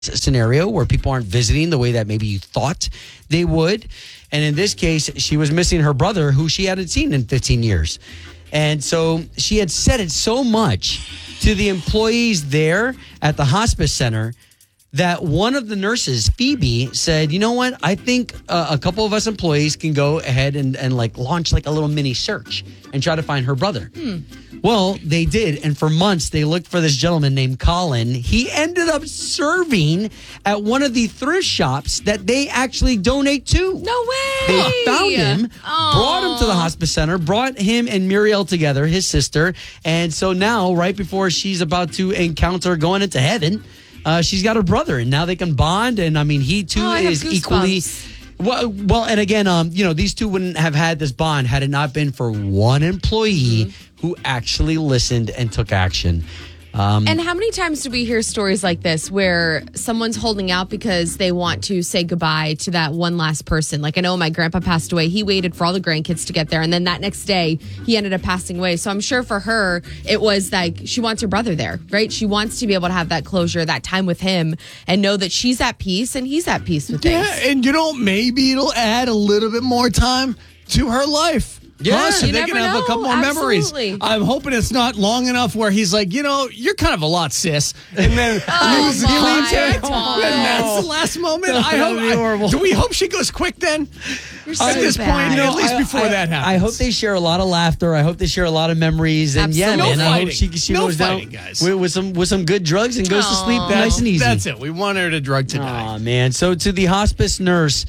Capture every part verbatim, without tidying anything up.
scenario where people aren't visiting the way that maybe you thought they would. And in this case, she was missing her brother, who she hadn't seen in fifteen years. And so she had said it so much to the employees there at the hospice center that one of the nurses, Phoebe, said, you know what? I think uh, a couple of us employees can go ahead and, and like launch like a little mini search and try to find her brother. Hmm. Well, they did. And for months, they looked for this gentleman named Colin. He ended up serving at one of the thrift shops that they actually donate to. No way. They found him, Aww. brought him to the hospice center, brought him and Muriel together, his sister. And so now, right before she's about to encounter going into heaven, Uh, she's got her brother, and now they can bond. And I mean, he too oh, is equally well. Well, and again, um, you know, these two wouldn't have had this bond had it not been for one employee mm-hmm. who actually listened and took action. Um, and how many times do we hear stories like this where someone's holding out because they want to say goodbye to that one last person? Like, I know my grandpa passed away. He waited for all the grandkids to get there. And then that next day, he ended up passing away. So I'm sure for her, it was like she wants her brother there, right? She wants to be able to have that closure, that time with him, and know that she's at peace and he's at peace with things. Yeah, and you know, maybe it'll add a little bit more time to her life. Yeah, huh? So you they never can have know. a couple more Absolutely. memories. I'm hoping it's not long enough where he's like, you know, you're kind of a lot, sis. And then oh loses contact. God. And that's the last moment. I hope. I, do we hope she goes quick then? You're so At this bad. point, No, at least I, before I, that happens. I hope they share a lot of laughter. I hope they share a lot of memories. And Absolutely. yeah, No man, I hope fighting. she, she No goes fighting, down guys. with, with some with some good drugs and goes Aww. to sleep that's, nice and easy. That's it. We want her to drug to die. Aw, man. So to the hospice nurse,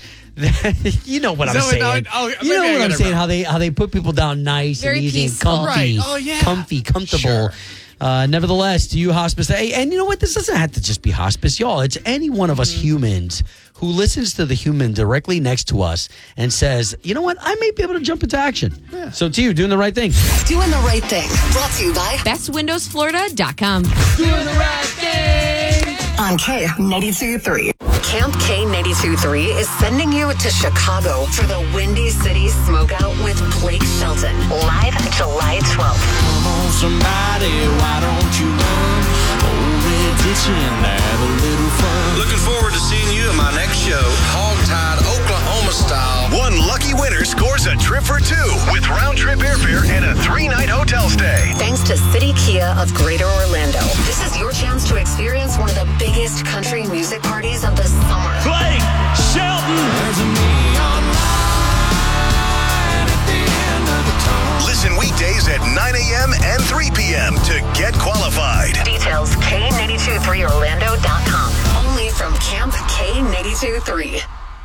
you know what Is I'm that saying. what- oh, you know maybe I what I'm got it saying. wrong. How they how they put people down nice Very and easy peaceful. and comfy, Right. Oh, yeah. comfy, comfortable. Sure. Uh, nevertheless, to you hospice, hey, and you know what? This doesn't have to just be hospice, y'all. It's any one of us Mm-hmm. humans who listens to the human directly next to us and says, you know what? I may be able to jump into action. Yeah. So to you, doing the right thing. Doing the right thing. Brought to you by best windows florida dot com. Doing the right thing. On K ninety-two point three. Camp K ninety-two point three is sending you to Chicago for the Windy City Smokeout with Blake Shelton. Live July twelfth. Come on, somebody, why don't you run? Hold it, ditch and have a little fun. Looking forward to seeing you at my next show, Hogtied Oklahoma style. One lucky winner scores a trip for two with round-trip airfare and a three-night hotel stay. Thanks to City Kia of Greater Orlando. This is your chance to experience one of the biggest country music parties of the summer. Blake Shelton. There's a neon light at the end of the tunnel. Listen weekdays at nine a.m. and three p.m. to get qualified. Details K ninety-two point three Orlando dot com. Only from Camp K ninety-two point three.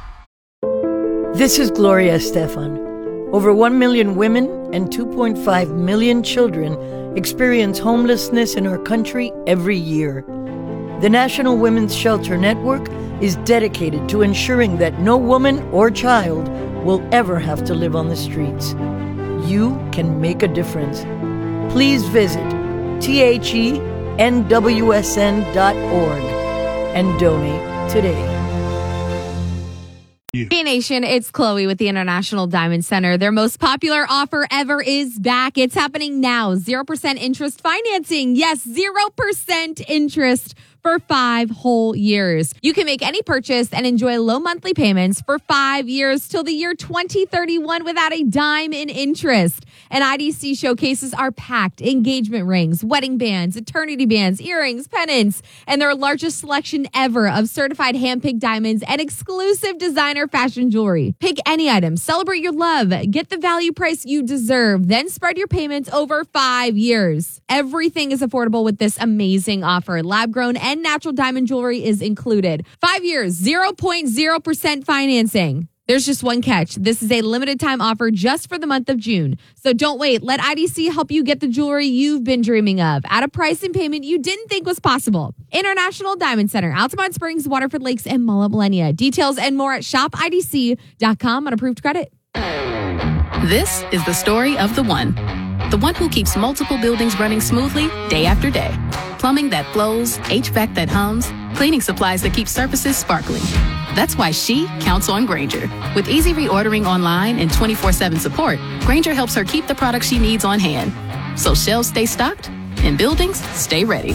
This is Gloria Estefan. Over one million women and two point five million children experience homelessness in our country every year. The National Women's Shelter Network is dedicated to ensuring that no woman or child will ever have to live on the streets. You can make a difference. Please visit T H E N W S N dot org and donate today. Hey Nation, it's Chloe with the International Diamond Center. Their most popular offer ever is back. It's happening now. zero percent interest financing. Yes, zero percent interest for five whole years. You can make any purchase and enjoy low monthly payments for five years till the year twenty thirty-one without a dime in interest. And I D C showcases are packed. Engagement rings, wedding bands, eternity bands, earrings, pendants, and their largest selection ever of certified hand-picked diamonds and exclusive designer fashion jewelry. Pick any item, celebrate your love, get the value price you deserve, then spread your payments over five years. Everything is affordable with this amazing offer. Lab-grown and natural diamond jewelry is included. Five years, zero point zero percent financing. There's just one catch. This is a limited time offer just for the month of June. So don't wait. Let I D C help you get the jewelry you've been dreaming of at a price and payment you didn't think was possible. International Diamond Center, Altamont Springs, Waterford Lakes, and Mullet Millennia. Details and more at shop I D C dot com on approved credit. This is the story of the one. The one who keeps multiple buildings running smoothly day after day. Plumbing that flows, H V A C that hums, cleaning supplies that keep surfaces sparkling. That's why she counts on Grainger. With easy reordering online and twenty-four seven support, Grainger helps her keep the products she needs on hand. So shelves stay stocked and buildings stay ready.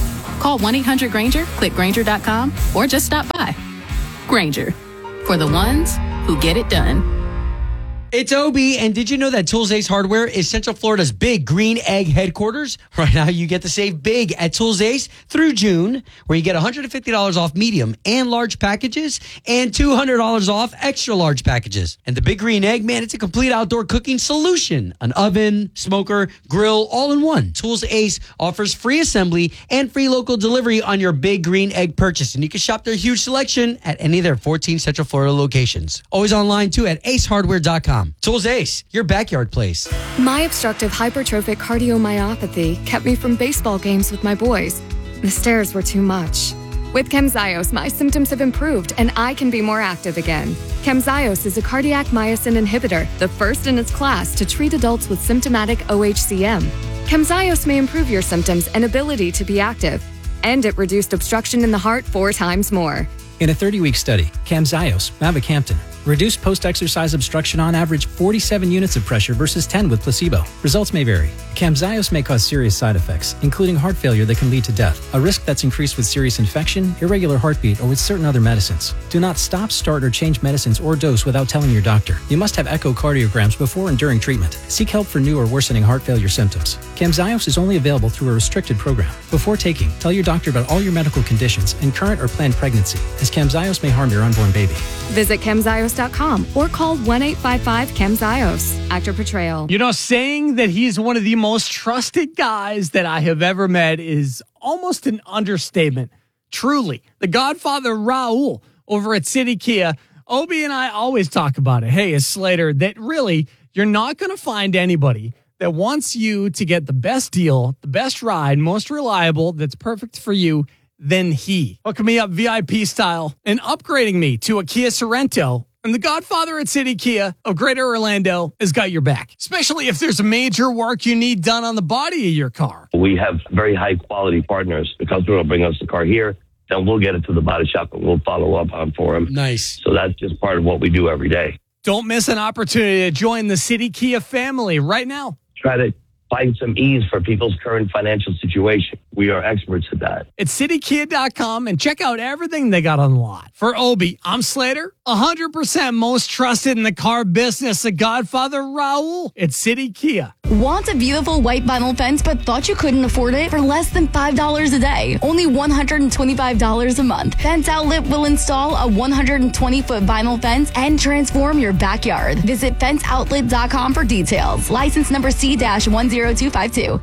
Call one eight hundred Granger, click Granger dot com, or just stop by. Granger, for the ones who get it done. It's Obi, and did you know that Tools Ace Hardware is Central Florida's big green egg headquarters? Right now, you get to save big at Tools Ace through June, where you get one hundred fifty dollars off medium and large packages and two hundred dollars off extra large packages. And the big green egg, man, it's a complete outdoor cooking solution. An oven, smoker, grill, all in one. Tools Ace offers free assembly and free local delivery on your big green egg purchase. And you can shop their huge selection at any of their fourteen Central Florida locations. Always online, too, at ace hardware dot com. Tools Ace, your backyard place. My obstructive hypertrophic cardiomyopathy kept me from baseball games with my boys. The stairs were too much. With Camzyos, my symptoms have improved and I can be more active again. Camzyos is a cardiac myosin inhibitor, the first in its class to treat adults with symptomatic O H C M. Camzyos may improve your symptoms and ability to be active, and it reduced obstruction in the heart four times more. In a thirty-week study, Camzyos, mavacamten, reduced post-exercise obstruction on average forty-seven units of pressure versus ten with placebo. Results may vary. Camzyos may cause serious side effects, including heart failure that can lead to death, a risk that's increased with serious infection, irregular heartbeat, or with certain other medicines. Do not stop, start, or change medicines or dose without telling your doctor. You must have echocardiograms before and during treatment. Seek help for new or worsening heart failure symptoms. Camzyos is only available through a restricted program. Before taking, tell your doctor about all your medical conditions and current or planned pregnancy, as Camzyos may harm your unborn baby. Visit Camzyos dot com or call one eight five five Camzyos. Actor portrayal. You know, saying that he's one of the most trusted guys that I have ever met is almost an understatement. Truly. The Godfather Raul over at City Kia. Obi and I always talk about it. Hey, as Slater, that really, you're not going to find anybody that wants you to get the best deal, the best ride, most reliable, that's perfect for you than he. Hooking me up V I P style and upgrading me to a Kia Sorento. And the Godfather at City Kia of Greater Orlando has got your back, especially if there's major work you need done on the body of your car. We have very high quality partners. The customer will bring us the car here, then we'll get it to the body shop and we'll follow up on for him. Nice. So that's just part of what we do every day. Don't miss an opportunity to join the City Kia family right now. Try to find some ease for people's current financial situation. We are experts at that. It's city kia dot com and check out everything they got on the lot. For Obi, I'm Slater, one hundred percent most trusted in the car business, the Godfather Raul at City Kia. Want a beautiful white vinyl fence but thought you couldn't afford it for less than five dollars a day? Only one hundred twenty-five dollars a month. Fence Outlet will install a one hundred twenty foot vinyl fence and transform your backyard. Visit fence outlet dot com for details. License number C one zero two five two.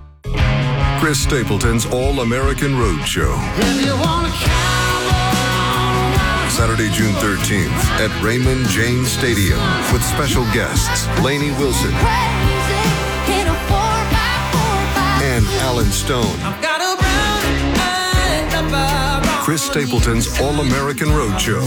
Chris Stapleton's All-American Road Show. Saturday, June thirteenth at Raymond James Stadium with special guests Lainey Wilson and Alan Stone. Chris Stapleton's All-American Road Show.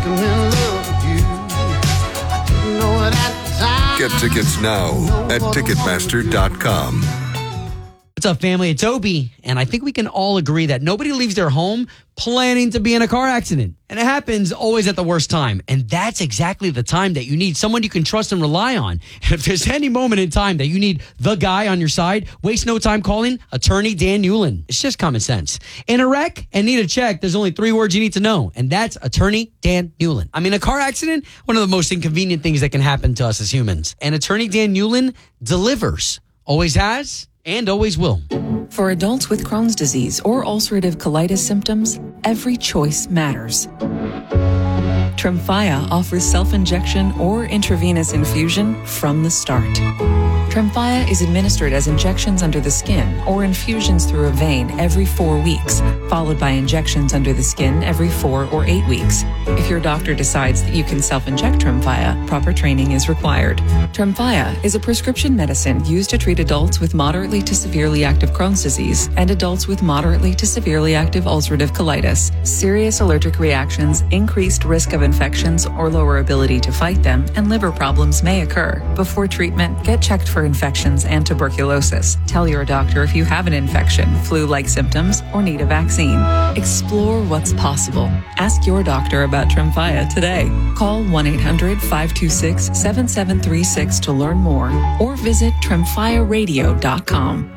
Get tickets now at ticketmaster dot com. What's up, family? It's Obi, and I think we can all agree that nobody leaves their home planning to be in a car accident. And it happens always at the worst time. And that's exactly the time that you need someone you can trust and rely on. And if there's any moment in time that you need the guy on your side, waste no time calling Attorney Dan Newlin. It's just common sense. In a wreck and need a check, there's only three words you need to know, and that's Attorney Dan Newlin. I mean, a car accident, one of the most inconvenient things that can happen to us as humans. And Attorney Dan Newlin delivers. Always has. And always will. For adults with Crohn's disease or ulcerative colitis symptoms, every choice matters. Tremfya offers self-injection or intravenous infusion from the start. Tremfya is administered as injections under the skin or infusions through a vein every four weeks, followed by injections under the skin every four or eight weeks. If your doctor decides that you can self-inject Tremfya, proper training is required. Tremfya is a prescription medicine used to treat adults with moderately to severely active Crohn's disease and adults with moderately to severely active ulcerative colitis. Serious allergic reactions, increased risk of infections or lower ability to fight them, and liver problems may occur. Before treatment, get checked for infections and tuberculosis. Tell your doctor if you have an infection, flu-like symptoms, or need a vaccine. Explore what's possible. Ask your doctor about Tremfya today. Call one eight hundred five two six seven seven three six to learn more or visit tremfya radio dot com.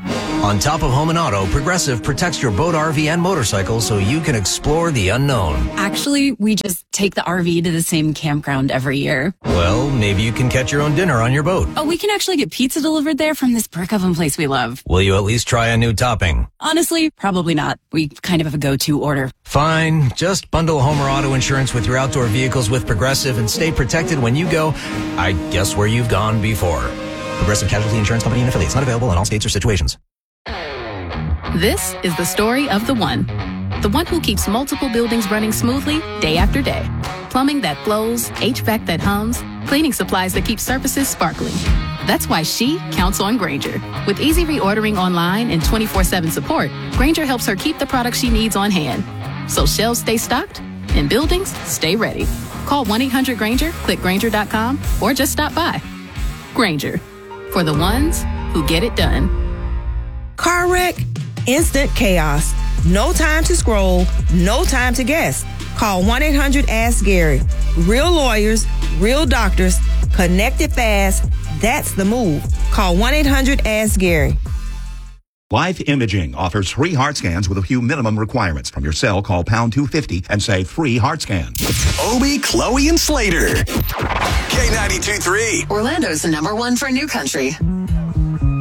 On top of home and auto, Progressive protects your boat, R V, and motorcycle so you can explore the unknown. Actually, we just take the R V to the same campground every year. Well, maybe you can catch your own dinner on your boat. Oh, we can actually get pizza delivered there from this brick oven place we love. Will you at least try a new topping? Honestly, probably not. We kind of have a go-to order. Fine. Just bundle home or auto insurance with your outdoor vehicles with Progressive and stay protected when you go, I guess, where you've gone before. Progressive Casualty Insurance Company and affiliates. Not available in all states or situations. This is the story of the one. The one who keeps multiple buildings running smoothly day after day. Plumbing that flows, H V A C that hums, cleaning supplies that keep surfaces sparkling. That's why she counts on Grainger. With easy reordering online and twenty-four seven support, Grainger helps her keep the products she needs on hand. So shelves stay stocked and buildings stay ready. Call one eight hundred Grainger, click Grainger dot com, or just stop by. Grainger, for the ones who get it done. Car wreck? Instant chaos. No time to scroll, no time to guess. Call one eight hundred ask Gary. Real lawyers, real doctors, connected fast. That's the move. Call one eight hundred ask Gary. Life Imaging offers free heart scans with a few minimum requirements. From your cell, call pound two fifty and say free heart scan. Obie, Chloe, and Slater. K ninety-two point three. Orlando's number one for new country.